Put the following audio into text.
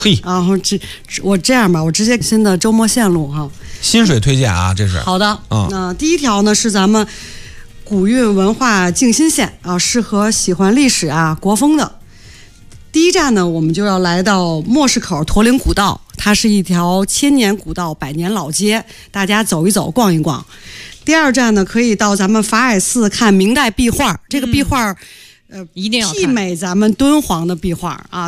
嘿， 然后我这样吧，我直接新的周末线路哈。 薪水推荐啊，这是好的。第一条呢是咱们古韵文化静心线啊，适合喜欢历史啊、国风的。第一站呢，我们就要来到莫市口驼铃古道，它是一条千年古道、百年老街，大家走一走、逛一逛。第二站呢，可以到咱们法尔寺看明代壁画，这个壁画， 一定要看媲美咱们敦煌的壁画啊。